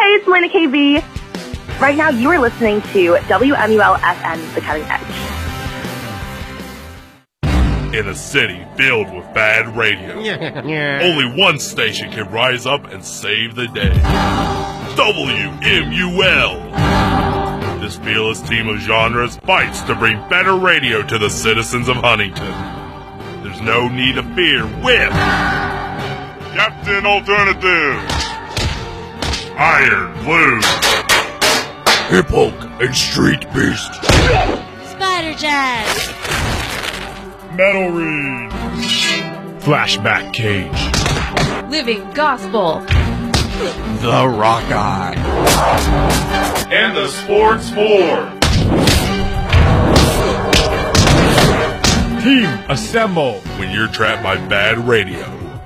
Hey, it's Melina KB. Right now, you are listening to WMUL-FM, The Cutting Edge. In a city filled with bad radio, only one station can rise up and save the day. WMUL. This fearless team of genres fights to bring better radio to the citizens of Huntington. There's no need to fear with Captain Alternative, Iron Blues, Hip Hop and Street Beast, Spider Jazz, Metal Reed, Flashback Cage, Living Gospel, The Rock Eye, and the Sports 4. Team assemble when you're trapped by bad radio.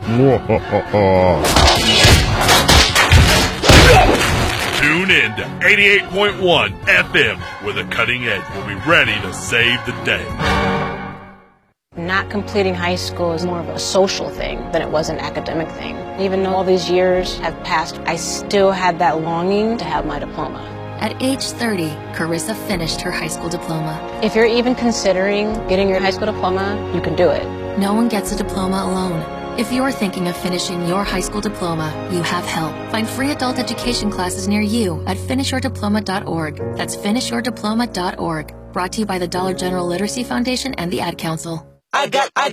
Tune in to 88.1 FM, where the Cutting Edge will be ready to save the day. Not completing high school is more of a social thing than it was an academic thing. Even though all these years have passed, I still had that longing to have my diploma. At age 30, Carissa finished her high school diploma. If you're even considering getting your high school diploma, you can do it. No one gets a diploma alone. If you're thinking of finishing your high school diploma, you have help. Find free adult education classes near you at finishyourdiploma.org. That's finishyourdiploma.org. Brought to you by the Dollar General Literacy Foundation and the Ad Council. I got